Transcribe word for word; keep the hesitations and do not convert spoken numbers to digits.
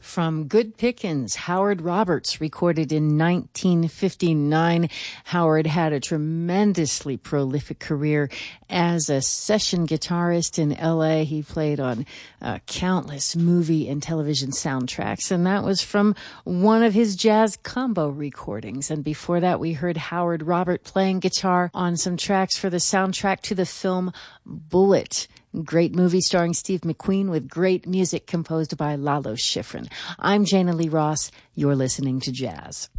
From Good Pickins, Howard Roberts, recorded in nineteen fifty-nine. Howard had a tremendously prolific career as a session guitarist in L A. He played on uh, countless movie and television soundtracks, and that was from one of his jazz combo recordings. And before that, we heard Howard Robert playing guitar on some tracks for the soundtrack to the film Bullitt. Great movie starring Steve McQueen with great music composed by Lalo Schifrin. I'm Jana Lee Ross. You're listening to Jazz.